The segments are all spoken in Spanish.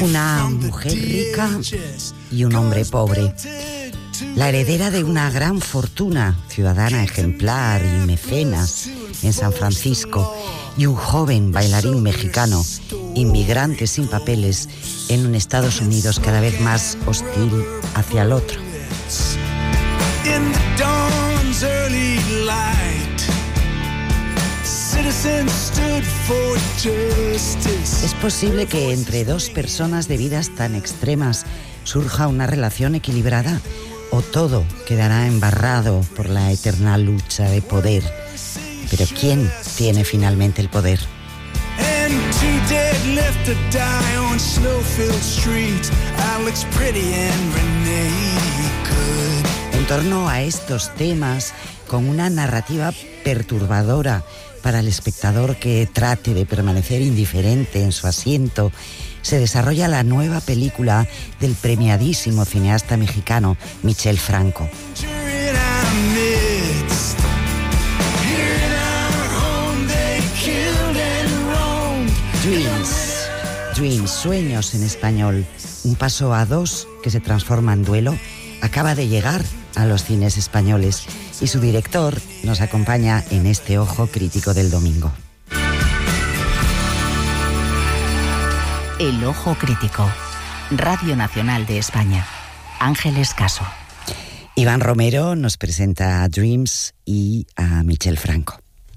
Una mujer rica y un hombre pobre. La heredera de una gran fortuna, ciudadana ejemplar y mecenas en San Francisco, y un joven bailarín mexicano, inmigrante sin papeles en un Estados Unidos cada vez más hostil hacia el otro. Es posible que entre dos personas de vidas tan extremas surja una relación equilibrada, o todo quedará embarrado por la eterna lucha de poder. Pero ¿quién tiene finalmente el poder? En torno a estos temas, con una narrativa perturbadora para el espectador que trate de permanecer indiferente en su asiento, se desarrolla la nueva película del premiadísimo cineasta mexicano Michel Franco. Dreams, sueños en español, un paso a dos que se transforma en duelo, acaba de llegar a los cines españoles y su director nos acompaña en este Ojo Crítico del domingo. El Ojo Crítico, Radio Nacional de España. Ángeles Caso. Iván Romero nos presenta a Dreams y a Michel Franco.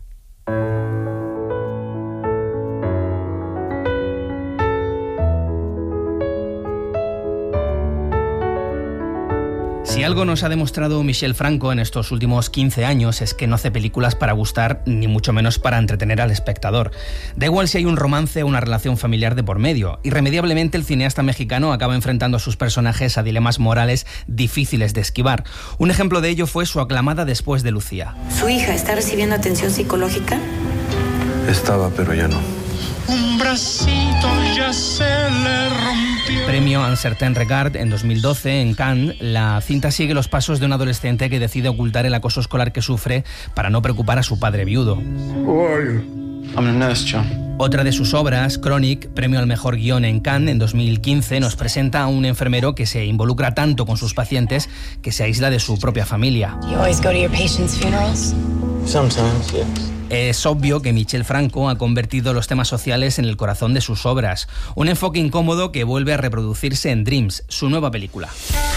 Si algo nos ha demostrado Michel Franco en estos últimos 15 años es que no hace películas para gustar, ni mucho menos para entretener al espectador. Da igual si hay un romance o una relación familiar de por medio. Irremediablemente el cineasta mexicano acaba enfrentando a sus personajes a dilemas morales difíciles de esquivar. Un ejemplo de ello fue su aclamada Después de Lucía. ¿Su hija está recibiendo atención psicológica? Estaba, pero ya no. Un bracito ya se le rompió. Premio Un Certain Regard en 2012 en Cannes, la cinta sigue los pasos de un adolescente que decide ocultar el acoso escolar que sufre para no preocupar a su padre viudo. I'm a nurse, John. Otra de sus obras, Chronic, premio al mejor guión en Cannes en 2015, nos presenta a un enfermero que se involucra tanto con sus pacientes que se aísla de su propia familia. Do you always go to your patients' funerals? Sometimes, yes. Es obvio que Michel Franco ha convertido los temas sociales en el corazón de sus obras. Un enfoque incómodo que vuelve a reproducirse en Dreams, su nueva película.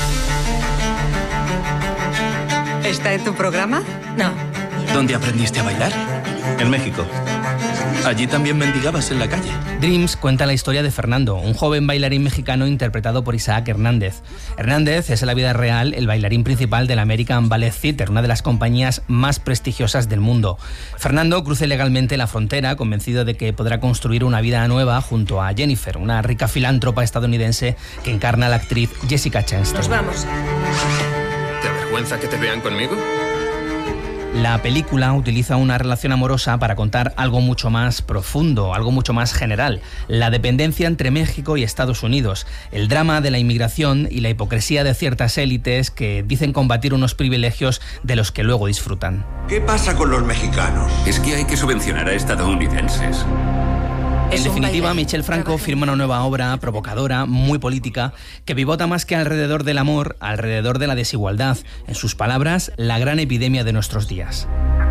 ¿Está en tu programa? No. ¿Dónde aprendiste a bailar? En México. Allí también mendigabas en la calle. Dreams cuenta la historia de Fernando, un joven bailarín mexicano interpretado por Isaac Hernández. Hernández es en la vida real el bailarín principal del American Ballet Theatre, una de las compañías más prestigiosas del mundo. Fernando cruza ilegalmente la frontera, convencido de que podrá construir una vida nueva junto a Jennifer, una rica filántropa estadounidense que encarna a la actriz Jessica Chastain. Nos vamos. ¿Te avergüenza que te vean conmigo? La película utiliza una relación amorosa para contar algo mucho más profundo, algo mucho más general: la dependencia entre México y Estados Unidos, el drama de la inmigración y la hipocresía de ciertas élites que dicen combatir unos privilegios de los que luego disfrutan. ¿Qué pasa con los mexicanos? Es que hay que subvencionar a estadounidenses. En definitiva, Michel Franco firma una nueva obra provocadora, muy política, que pivota más que alrededor del amor, alrededor de la desigualdad. En sus palabras, la gran epidemia de nuestros días.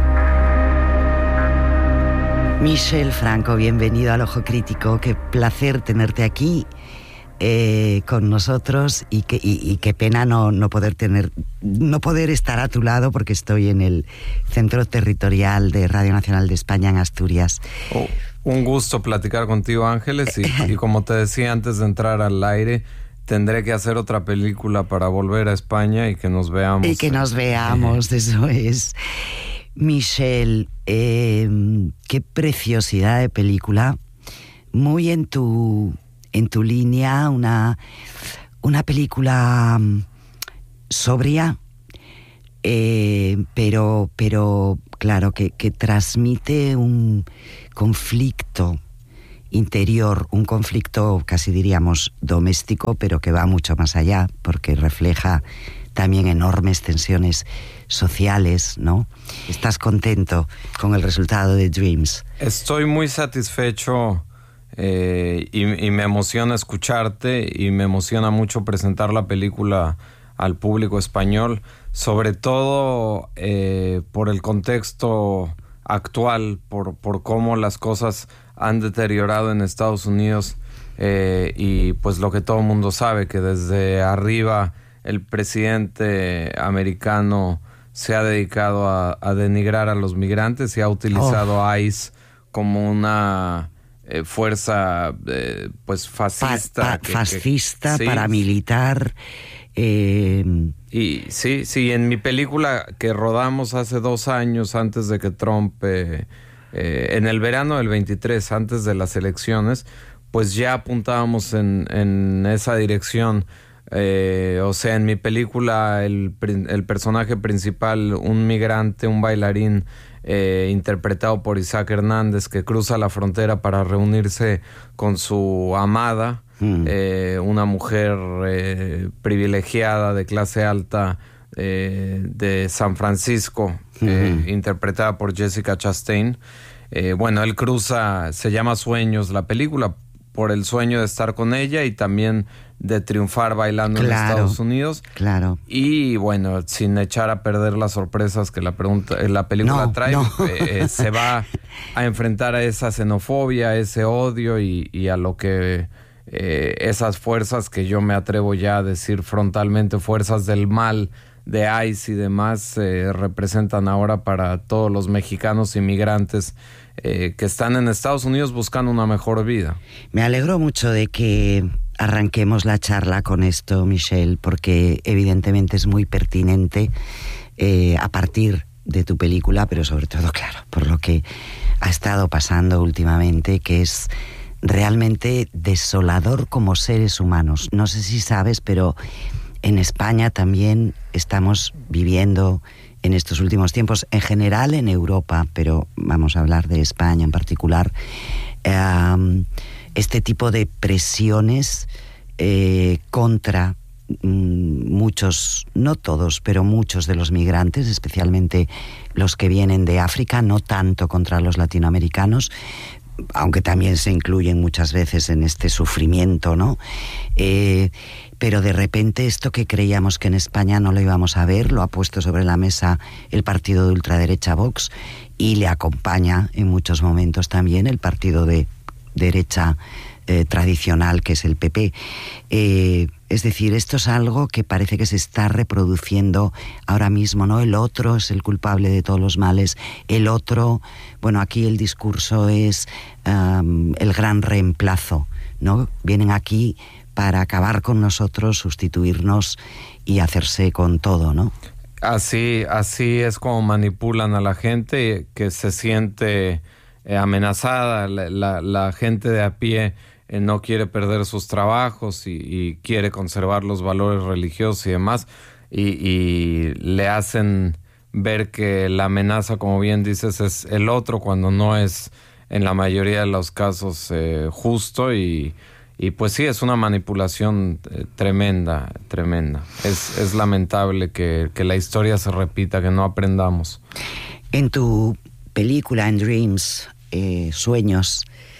Michel Franco, bienvenido al Ojo Crítico. Qué placer tenerte aquí con nosotros y qué pena no poder estar a tu lado porque estoy en el Centro Territorial de Radio Nacional de España en Asturias. Un gusto platicar contigo, Ángeles, y como te decía antes de entrar al aire, tendré que hacer otra película para volver a España y que nos veamos. Eso es. Michel, qué preciosidad de película, muy en tu línea, una película sobria, pero claro, que transmite un conflicto interior, un conflicto casi diríamos doméstico, pero que va mucho más allá, porque refleja también enormes tensiones sociales, ¿no? ¿Estás contento con el resultado de Dreams? Estoy muy satisfecho y me emociona escucharte y me emociona mucho presentar la película al público español, sobre todo por el contexto actual, por cómo las cosas han deteriorado en Estados Unidos, y pues lo que todo el mundo sabe, que desde arriba el presidente americano se ha dedicado a denigrar a los migrantes y ha utilizado ICE como una fuerza pues fascista. Fascista, sí, paramilitar. Y sí, en mi película que rodamos hace 2 años, antes de que Trump, en el verano del 23, antes de las elecciones, pues ya apuntábamos en esa dirección. O sea, en mi película el personaje principal, un migrante, un bailarín, interpretado por Isaac Hernández, que cruza la frontera para reunirse con su amada, una mujer privilegiada de clase alta de San Francisco, interpretada por Jessica Chastain. Bueno, él cruza, se llama Sueños la película, por el sueño de estar con ella y también de triunfar bailando en Estados Unidos. Claro. Y bueno, sin echar a perder las sorpresas que la película trae, se va a enfrentar a esa xenofobia, a ese odio y a lo que esas fuerzas que yo me atrevo ya a decir frontalmente, fuerzas del mal de ICE y demás, representan ahora para todos los mexicanos inmigrantes que están en Estados Unidos buscando una mejor vida. Me alegro mucho de que arranquemos la charla con esto, Michel, porque evidentemente es muy pertinente a partir de tu película, pero sobre todo, claro, por lo que ha estado pasando últimamente, que es realmente desolador como seres humanos. No sé si sabes, pero en España también estamos viviendo en estos últimos tiempos, en general en Europa, pero vamos a hablar de España en particular, este tipo de presiones contra muchos, no todos, pero muchos de los migrantes, especialmente los que vienen de África, no tanto contra los latinoamericanos, aunque también se incluyen muchas veces en este sufrimiento, ¿no? Pero de repente esto que creíamos que en España no lo íbamos a ver, lo ha puesto sobre la mesa el partido de ultraderecha Vox, y le acompaña en muchos momentos también el partido de derecha tradicional, que es el PP. Es decir, esto es algo que parece que se está reproduciendo ahora mismo, ¿no? El otro es el culpable de todos los males. El otro, bueno, aquí el discurso es el gran reemplazo, ¿no? Vienen aquí para acabar con nosotros, sustituirnos y hacerse con todo, ¿no? Así es como manipulan a la gente que se siente amenazada. La gente de a pie no quiere perder sus trabajos y quiere conservar los valores religiosos y demás, y le hacen ver que la amenaza, como bien dices, es el otro, cuando no es en la mayoría de los casos justo, y pues sí, es una manipulación tremenda. Es lamentable que la historia se repita, que no aprendamos. En tu película, en Dreams, Sueños,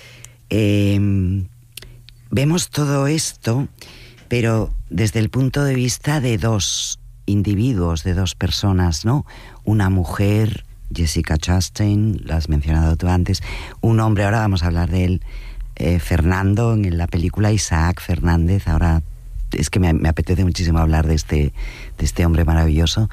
vemos todo esto, pero desde el punto de vista de 2 individuos, de 2 personas, ¿no? Una mujer, Jessica Chastain, la has mencionado tú antes, un hombre, ahora vamos a hablar de él, Fernando, en la película Isaac Fernández. Ahora es que me apetece muchísimo hablar de este hombre maravilloso.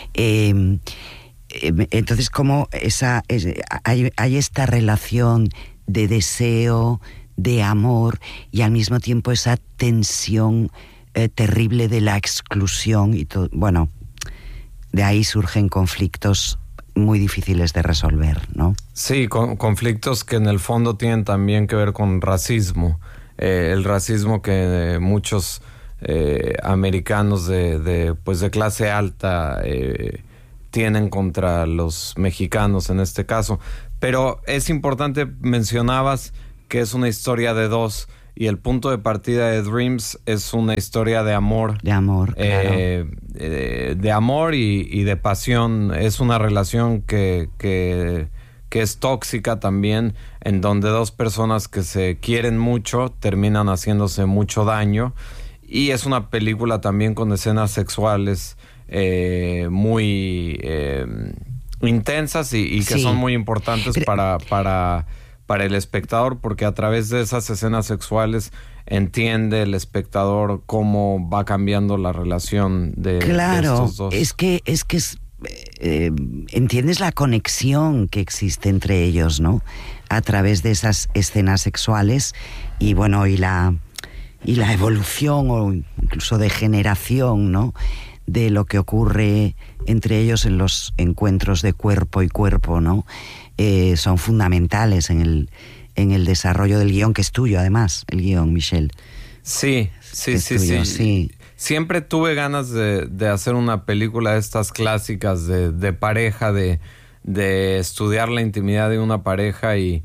Entonces, ¿cómo hay esta relación de deseo, de amor, y al mismo tiempo esa tensión terrible de la exclusión y todo? Bueno, de ahí surgen conflictos muy difíciles de resolver, ¿no? Sí, conflictos que en el fondo tienen también que ver con racismo. El racismo que muchos americanos de clase alta tienen contra los mexicanos en este caso. Pero es importante, mencionabas que es una historia de 2, y el punto de partida de Dreams es una historia de amor. De amor, claro. De amor y de pasión. Es una relación que que es tóxica también, en donde dos personas que se quieren mucho terminan haciéndose mucho daño. Y es una película también con escenas sexuales muy intensas y que son muy importantes para el espectador, porque a través de esas escenas sexuales entiende el espectador cómo va cambiando la relación de estos dos. Es que entiendes la conexión que existe entre ellos, ¿no? A través de esas escenas sexuales y bueno, y la evolución o incluso degeneración, ¿no? De lo que ocurre entre ellos en los encuentros de cuerpo y cuerpo, ¿no? Son fundamentales en el desarrollo del guión, que es tuyo además, el guión, Michel. Sí. Siempre tuve ganas de hacer una película de estas clásicas de pareja, de estudiar la intimidad de una pareja y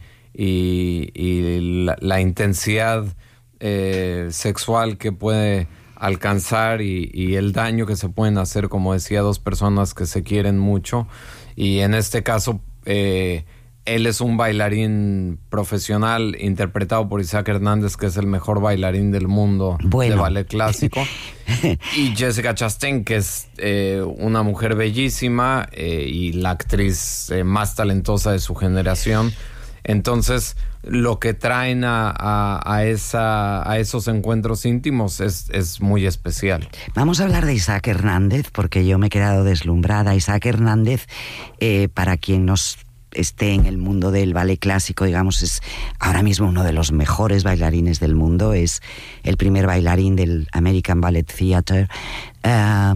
la intensidad sexual que puede alcanzar y el daño que se pueden hacer, como decía, dos personas que se quieren mucho. Y en este caso, él es un bailarín profesional interpretado por Isaac Hernández, que es el mejor bailarín del mundo de ballet clásico. Y Jessica Chastain, que es una mujer bellísima y la actriz más talentosa de su generación. Entonces, lo que traen a esos encuentros íntimos es muy especial. Vamos a hablar de Isaac Hernández, porque yo me he quedado deslumbrada. Isaac Hernández, para quien nos esté en el mundo del ballet clásico, digamos, es ahora mismo uno de los mejores bailarines del mundo. Es el primer bailarín del American Ballet Theatre. Ha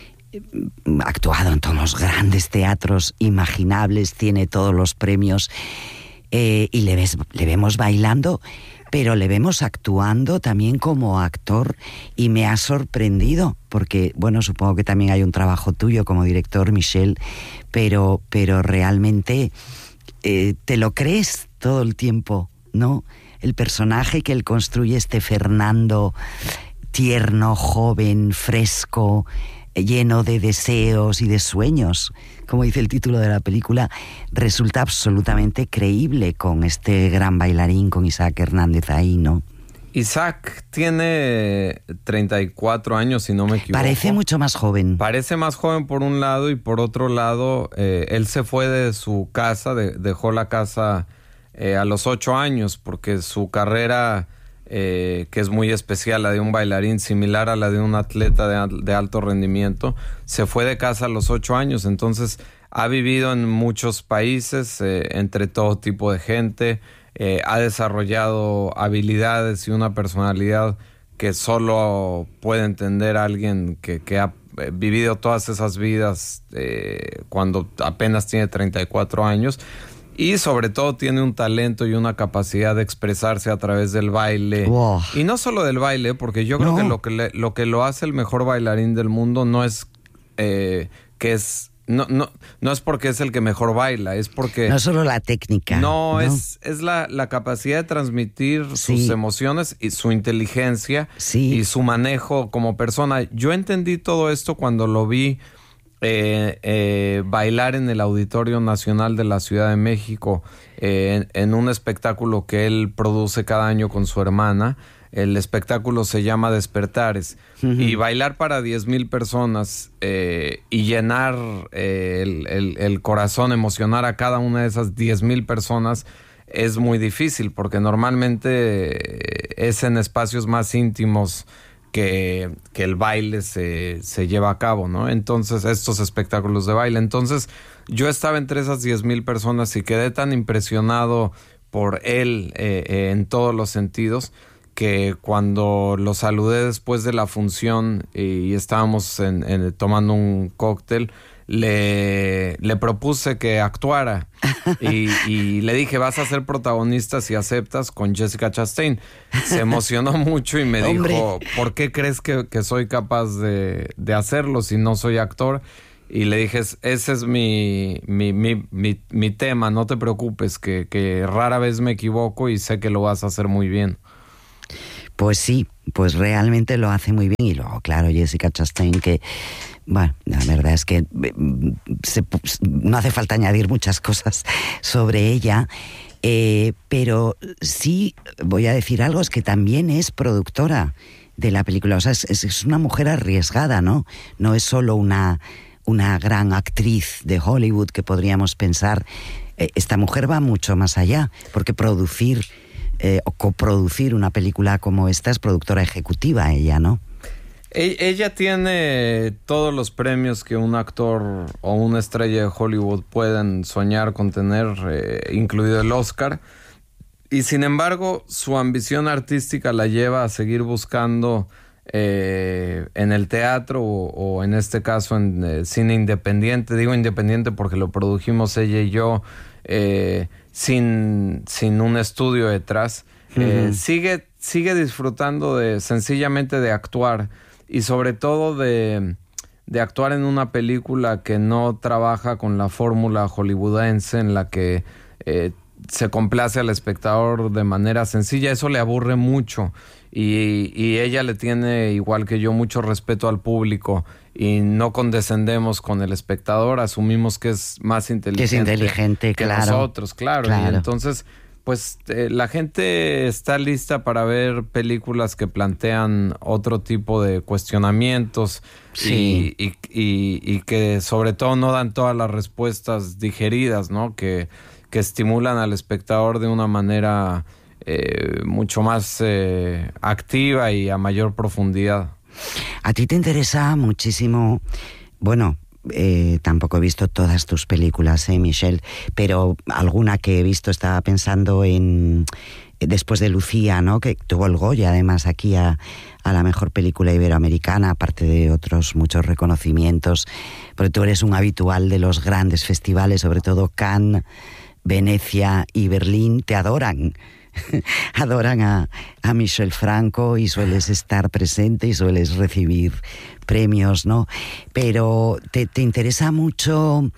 actuado en todos los grandes teatros imaginables, tiene todos los premios. Y le vemos bailando, pero le vemos actuando también como actor, y me ha sorprendido, porque, bueno, supongo que también hay un trabajo tuyo como director, Michel, pero realmente te lo crees todo el tiempo, ¿no? El personaje que él construye, este Fernando tierno, joven, fresco, lleno de deseos y de sueños, como dice el título de la película, resulta absolutamente creíble con este gran bailarín, con Isaac Hernández ahí, ¿no? Isaac tiene 34 años, si no me equivoco. Parece mucho más joven. Parece más joven por un lado, y por otro lado, él se fue de su casa, dejó la casa a los 8 años, porque su carrera, que es muy especial, la de un bailarín, similar a la de un atleta de alto rendimiento, se fue de casa a los 8 años. Entonces ha vivido en muchos países, entre todo tipo de gente, ha desarrollado habilidades y una personalidad que solo puede entender a alguien que ha vivido todas esas vidas cuando apenas tiene 34 años. Y sobre todo tiene un talento y una capacidad de expresarse a través del baile. Wow. Y no solo del baile, porque yo creo que lo que lo hace el mejor bailarín del mundo no es no es porque es el que mejor baila, es porque... No solo la técnica. No, es la capacidad de transmitir sus emociones y su inteligencia y su manejo como persona. Yo entendí todo esto cuando lo vi bailar en el Auditorio Nacional de la Ciudad de México, en un espectáculo que él produce cada año con su hermana. El espectáculo se llama Despertares. Y bailar para 10,000 personas y llenar el corazón, emocionar a cada una de esas 10,000 personas es muy difícil, porque normalmente es en espacios más íntimos que el baile se lleva a cabo, ¿no? Entonces, estos espectáculos de baile. Entonces, yo estaba entre esas 10,000 personas y quedé tan impresionado por él en todos los sentidos, que cuando lo saludé después de la función y estábamos tomando un cóctel, le propuse que actuara y le dije: vas a ser protagonista si aceptas, con Jessica Chastain. Se emocionó mucho y me dijo: ¿por qué crees que soy capaz de hacerlo si no soy actor? Y le dije: ese es mi tema, no te preocupes, que rara vez me equivoco y sé que lo vas a hacer muy bien. Pues sí, pues realmente lo hace muy bien. Y luego, claro, Jessica Chastain, que, bueno, la verdad es que no hace falta añadir muchas cosas sobre ella, pero sí voy a decir algo, es que también es productora de la película. O sea, es una mujer arriesgada, ¿no? No es solo una gran actriz de Hollywood que podríamos pensar. Esta mujer va mucho más allá, porque producir o coproducir una película como esta es productora ejecutiva ella, ¿no? Ella tiene todos los premios que un actor o una estrella de Hollywood pueden soñar con tener, incluido el Oscar. Y sin embargo, su ambición artística la lleva a seguir buscando en el teatro o en este caso en cine independiente. Digo independiente porque lo produjimos ella y yo, sin un estudio detrás. Sigue disfrutando sencillamente de actuar y sobre todo de actuar en una película que no trabaja con la fórmula hollywoodense en la que se complace al espectador de manera sencilla. Eso le aburre mucho y ella le tiene, igual que yo, mucho respeto al público y no condescendemos con el espectador, asumimos que es más inteligente, que claro, nosotros, claro. Y entonces, pues la gente está lista para ver películas que plantean otro tipo de cuestionamientos, sí, y que sobre todo no dan todas las respuestas digeridas, ¿no? Que estimulan al espectador de una manera mucho más activa y a mayor profundidad. A ti te interesa muchísimo, bueno, tampoco he visto todas tus películas, Michelle, pero alguna que he visto, estaba pensando en después de Lucía, ¿no? Que tuvo el Goya además aquí a la mejor película iberoamericana, aparte de otros muchos reconocimientos, porque tú eres un habitual de los grandes festivales, sobre todo Cannes, Venecia y Berlín, te adoran. Adoran a Michel Franco y sueles estar presente y sueles recibir premios, ¿no? Pero te interesa mucho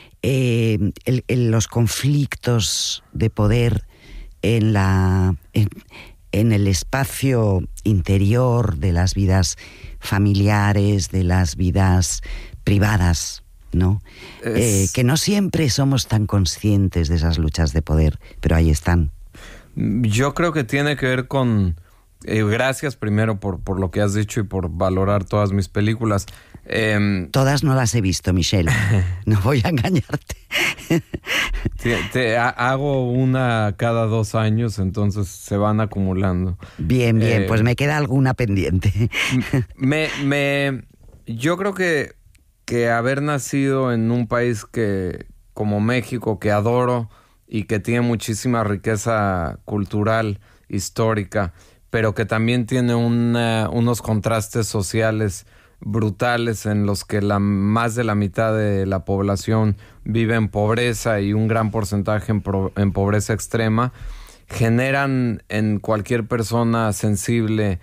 los conflictos de poder en el espacio interior de las vidas familiares, de las vidas privadas, ¿no? Que no siempre somos tan conscientes de esas luchas de poder, pero ahí están. Yo creo que tiene que ver con... gracias primero por lo que has dicho y por valorar todas mis películas. Todas no las he visto, Michelle. No voy a engañarte. Hago una cada 2 años, entonces se van acumulando. Bien, pues me queda alguna pendiente. Yo creo que haber nacido en un país como México, que adoro y que tiene muchísima riqueza cultural, histórica, pero que también tiene unos contrastes sociales brutales en los que más de la mitad de la población vive en pobreza y un gran porcentaje en pobreza extrema, generan en cualquier persona sensible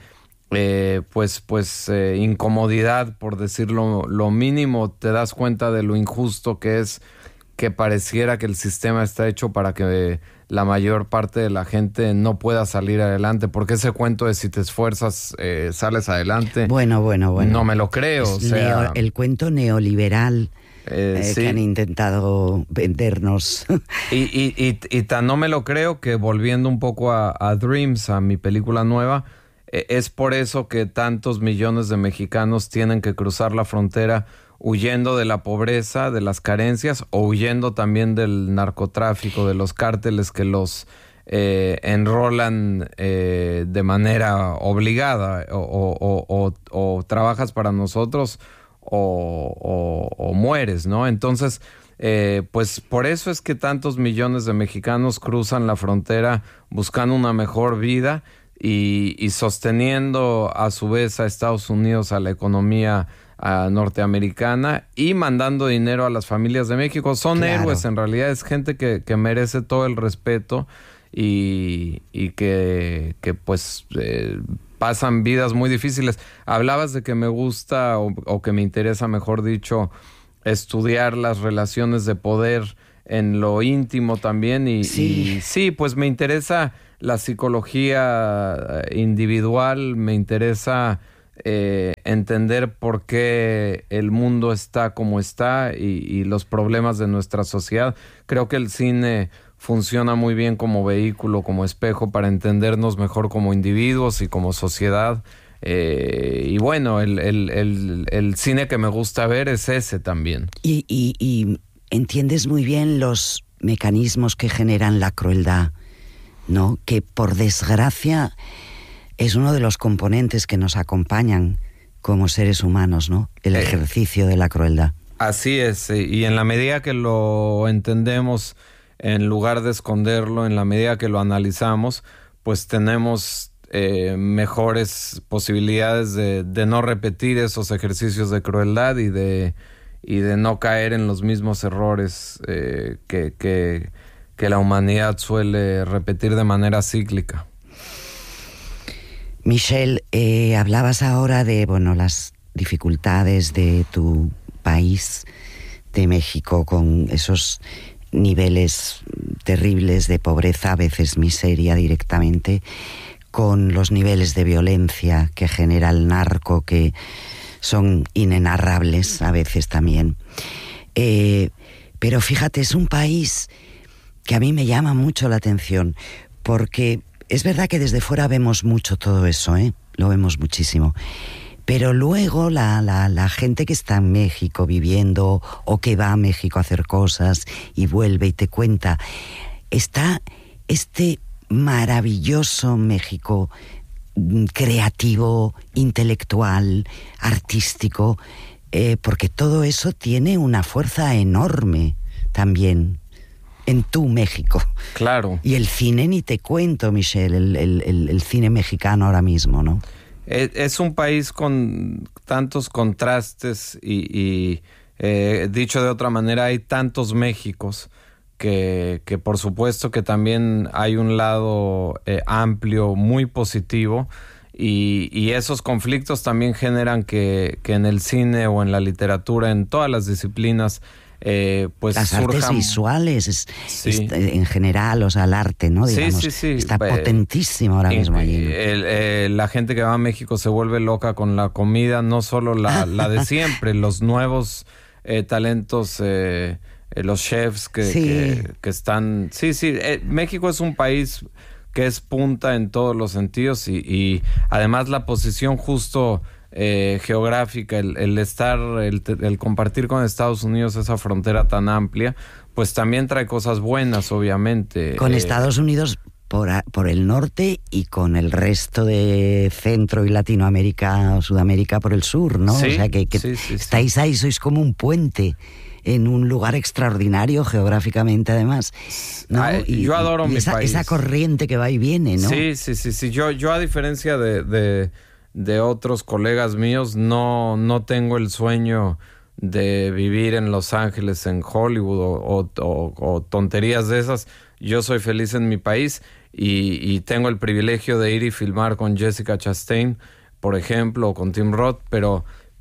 incomodidad, por decirlo lo mínimo. Te das cuenta de lo injusto que es que pareciera que el sistema está hecho para que la mayor parte de la gente no pueda salir adelante, porque ese cuento de si te esfuerzas sales adelante, bueno, no me lo creo. El cuento neoliberal que han intentado vendernos. Y tan no me lo creo que, volviendo un poco a Dreams, a mi película nueva, es por eso que tantos millones de mexicanos tienen que cruzar la frontera huyendo de la pobreza, de las carencias, o huyendo también del narcotráfico, de los cárteles que los enrolan de manera obligada, o trabajas para nosotros o mueres, ¿no? Entonces, pues por eso es que tantos millones de mexicanos cruzan la frontera buscando una mejor vida y sosteniendo a su vez a Estados Unidos, a la economía norteamericana, y mandando dinero a las familias de México. Son héroes, en realidad es gente que merece todo el respeto y que pues pasan vidas muy difíciles. Hablabas de que me gusta o que me interesa, mejor dicho, estudiar las relaciones de poder en lo íntimo también y sí, pues me interesa la psicología individual, me interesa entender por qué el mundo está como está y los problemas de nuestra sociedad. Creo que el cine funciona muy bien como vehículo, como espejo para entendernos mejor como individuos y como sociedad. Y bueno, el cine que me gusta ver es ese también. Y entiendes muy bien los mecanismos que generan la crueldad, ¿no? Que por desgracia es uno de los componentes que nos acompañan como seres humanos, ¿no? El ejercicio de la crueldad. Así es, y en la medida que lo entendemos, en lugar de esconderlo, en la medida que lo analizamos, pues tenemos mejores posibilidades de no repetir esos ejercicios de crueldad y de no caer en los mismos errores que la humanidad suele repetir de manera cíclica. Michel, hablabas ahora de las dificultades de tu país, de México, con esos niveles terribles de pobreza, a veces miseria directamente, con los niveles de violencia que genera el narco, que son inenarrables a veces también. Pero fíjate, es un país que a mí me llama mucho la atención, porque es verdad que desde fuera vemos mucho todo eso, lo vemos muchísimo. Pero luego la gente que está en México viviendo o que va a México a hacer cosas y vuelve y te cuenta, está este maravilloso México creativo, intelectual, artístico, porque todo eso tiene una fuerza enorme también en tu México. Claro. Y el cine ni te cuento, Michel, el cine mexicano ahora mismo, ¿no? Es un país con tantos contrastes y dicho de otra manera, hay tantos Méxicos que por supuesto que también hay un lado amplio, muy positivo, y esos conflictos también generan que en el cine o en la literatura, en todas las disciplinas, pues las artes visuales en general, o sea, el arte, ¿no? Digamos, sí. Está potentísimo ahora mismo allí. La gente que va a México se vuelve loca con la comida, no solo la de siempre, los nuevos talentos, los chefs que están... México es un país que es punta en todos los sentidos y además la posición justo geográfica, el compartir con Estados Unidos esa frontera tan amplia, pues también trae cosas buenas, obviamente. Con Estados Unidos por el norte y con el resto de Centro y Latinoamérica o Sudamérica por el sur, ¿no? Sí, o sea que estáis ahí, sois como un puente en un lugar extraordinario geográficamente, además, ¿no? Yo adoro mi país. Esa corriente que va y viene, ¿no? Sí. Yo a diferencia de otros colegas míos, no tengo el sueño de vivir en Los Ángeles, en Hollywood o tonterías de esas. Yo soy feliz en mi país y tengo el privilegio de ir y filmar con Jessica Chastain, por ejemplo, o con Tim Roth, pero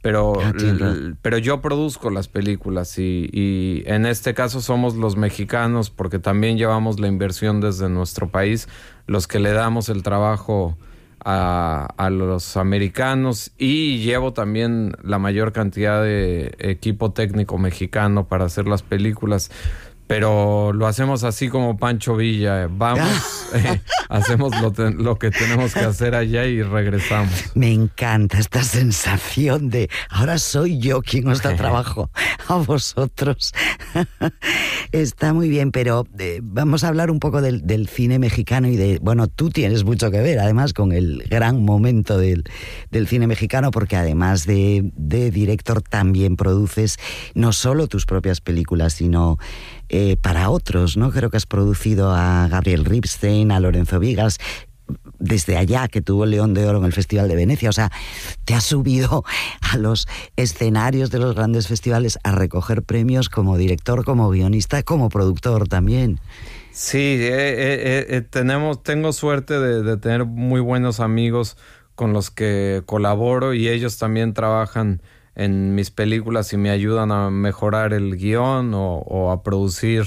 yo produzco las películas y en este caso somos los mexicanos, porque también llevamos la inversión desde nuestro país, los que le damos el trabajo a los americanos, y llevo también la mayor cantidad de equipo técnico mexicano para hacer las películas. Pero lo hacemos así como Pancho Villa. Vamos, hacemos lo que tenemos que hacer allá y regresamos. Me encanta esta sensación de ahora soy yo quien os da trabajo a vosotros. Está muy bien, pero vamos a hablar un poco del cine mexicano y tú tienes mucho que ver, además, con el gran momento del cine mexicano, porque además de director también produces no solo tus propias películas, sino para otros, ¿no? Creo que has producido a Gabriel Ripstein, a Lorenzo Vigas, desde allá, que tuvo el León de Oro en el Festival de Venecia. O sea, te has subido a los escenarios de los grandes festivales a recoger premios como director, como guionista, como productor también. Sí, tengo suerte de tener muy buenos amigos con los que colaboro, y ellos también trabajan en mis películas y me ayudan a mejorar el guión o a producir.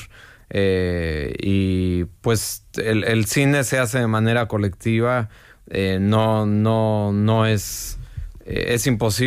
Y pues el cine se hace de manera colectiva, no es imposible